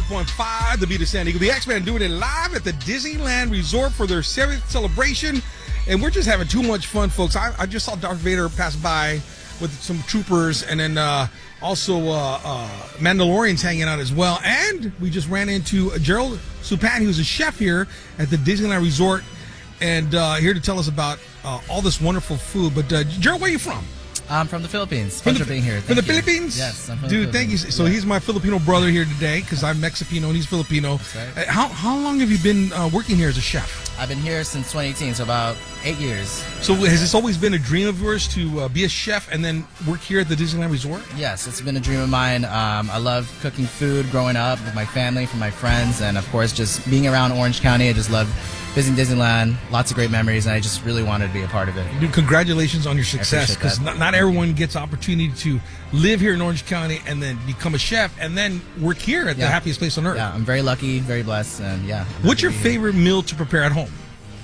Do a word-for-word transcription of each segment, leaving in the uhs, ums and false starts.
point five, the Beat of San Diego. The X-Men doing it live at the Disneyland Resort for their seventh celebration. And we're just having too much fun, folks. I, I just saw Darth Vader pass by with some troopers, and then uh, also uh, uh, Mandalorians hanging out as well. And we just ran into Gerald Supan, who's a chef here at the Disneyland Resort, and uh, here to tell us about uh, all this wonderful food. But uh, Gerald, where are you from? I'm from the Philippines. From Pleasure the, being here. Thank from the you. Philippines? Yes, I'm from Dude, the thank you. Philippines. So yeah. he's my Filipino brother here today because I'm Mexipino and he's Filipino. That's right. Uh, How how long have you been uh, working here as a chef? I've been here since twenty eighteen, so about eight years. So has this always been a dream of yours to uh, be a chef and then work here at the Disneyland Resort? Yes, it's been a dream of mine. Um, I love cooking food growing up with my family, for my friends, and of course just being around Orange County. I just love visiting Disneyland. Lots of great memories, and I just really wanted to be a part of it. Dude, congratulations on your success, appreciate because that. not, not everyone gets opportunity to live here in Orange County and then become a chef and then work here at Yeah. the happiest place on earth. Yeah, I'm very lucky, very blessed, and yeah. I'm What's happy your to be here. favorite meal to prepare at home?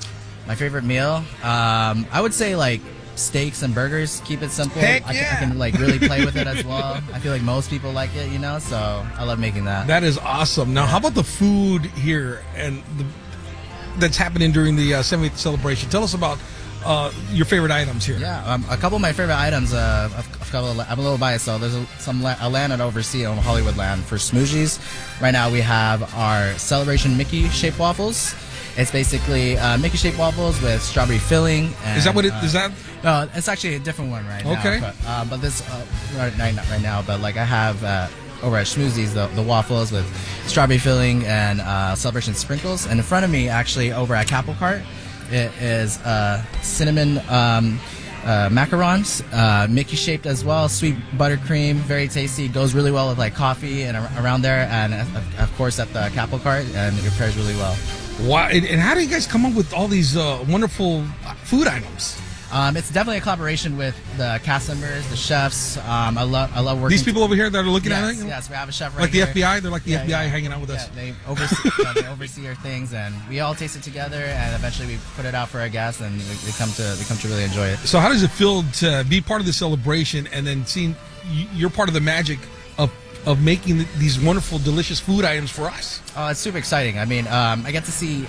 My favorite meal? Um, I would say like steaks and burgers. Keep it simple. Heck I, can, yeah. I can like really play with it as well. I feel like most people like it, you know, so I love making that. That is awesome. Now, how about the food here and the, that's happening during the uh, seventieth celebration? Tell us about uh, your favorite items here. Yeah, um, a couple of my favorite items. Uh, I've, I've got a little, I'm a little biased, so there's a, some la- a land at overseas on Hollywood land for smoothies. Right now we have our Celebration Mickey shaped waffles. It's basically uh, Mickey shaped waffles with strawberry filling. And, Is that what it uh, is? That No, it's actually a different one right now. Okay. But, uh, but this uh, right, right, not right now, but like I have uh, over at Schmoozie's the, the waffles with strawberry filling and uh, Celebration sprinkles. And in front of me, actually over at Capel Cart, it is uh, cinnamon um, uh, macarons, uh, Mickey shaped as well, sweet buttercream, very tasty. Goes really well with like coffee and ar- around there, and uh, of course at the Capel Cart, and it pairs really well. wow. And, and how do you guys come up with all these uh, wonderful food items? Um, it's definitely a collaboration with the cast members, the chefs. Um, I love I love working. These people over here that are looking yes, at it, yes, we have a chef right like the here. F B I. They're like the Yeah, F B I yeah. hanging out with Yeah, us. they oversee, you know, they oversee our things, and we all taste it together, and eventually we put it out for our guests, and they, they come to they come to really enjoy it. So how does it feel to be part of the celebration and then seeing y- you're part of the magic of of making these wonderful, delicious food items for us? Oh, it's super exciting. I mean, um, I get to see